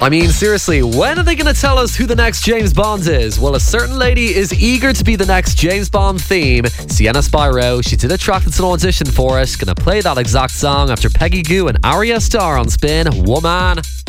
I mean, seriously, when are they going to tell us who the next James Bond is? Well, a certain lady is eager to be the next James Bond theme. Sienna Spyro, she did a track that's an audition for it. Gonna play that exact song after Peggy Gou and Arya Starr on Spin. Woman.